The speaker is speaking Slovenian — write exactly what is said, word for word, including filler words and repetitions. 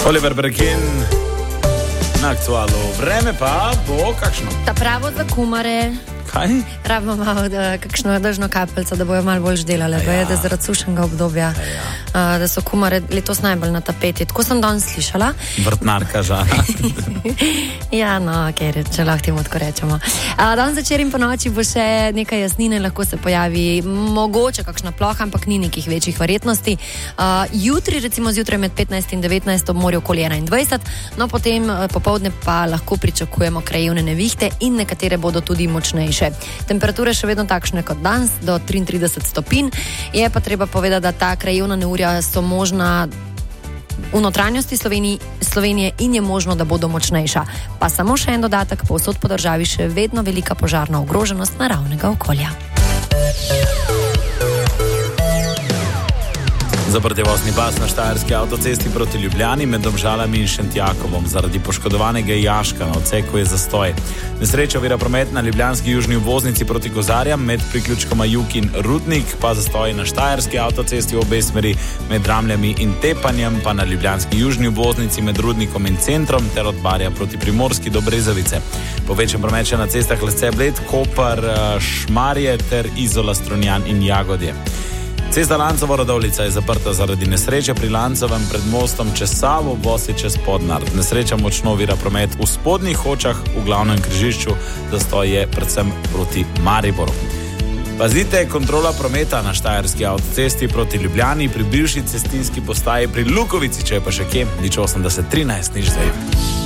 Oliver Brekin na aktualu. Vreme pa bo kakšno? Ta pravo za kumare. Kaj? Rabimo malo da, kakšno dežno kapljico, da bojo malo bolj ždelale. Ja. Da je zaradi sušenega obdobja, ja. uh, da so kumare letos najbolj na tapeti. Tako sem danes slišala. Vrtnarka žana. Ja, no, okay, če lahko temu tako rečemo. Uh, danes začer in po noči bo še nekaj jasnine, lahko se pojavi mogoče kakšna ploha, ampak ni nekih večjih verjetnosti. Uh, jutri, recimo zjutraj med petnajst in devetnajst ob morju okoli enaindvajset, no potem uh, popoldne pa lahko pričakujemo krajevne nevihte in nekatere bodo tudi močnejše. Temperature še vedno takšne kot danes, do triintrideset stopinj. Je pa treba povedati, da ta krajevna neurja so možna v notranjosti Slovenije, Slovenije in je možno, da bodo močnejša. Pa samo še en dodatek, povsod po državi še vedno velika požarna ogroženost naravnega okolja. Zaprt je vozni pas na štajerski avtocesti proti Ljubljani med Domžalami in Šentjakovom. Zaradi poškodovanega jaška na odseku je zastoj. Nesreča ovira promet na ljubljanski južni obvoznici proti Kozarjam med priključkoma Jug in Rudnik, pa zastoj na štajerski avtocesti v obe smeri med Ramljami in Tepanjem, pa na ljubljanski južni obvoznici med Rudnikom in Centrom ter od Barja proti Primorski do Brezovice. Povečan promet še na cestah Lesce Bled, Koper, Šmarje ter Izola, Strunjan in Jagodje. Cesta Lancovo-Radovljica je zaprta zaradi nesreče pri Lancovem pred mostom čez Savo, vozi čez Podnard. Nesreča močno ovira promet v spodnjih Hočah, v glavnem križišču, zastoj je predvsem proti Mariboru. Pazite, kontrola prometa na štajerski avtocesti proti Ljubljani pri bivši cestinski postaji pri Lukovici, če je pa še kje, nič osemdeset trinajst, nič zdaj.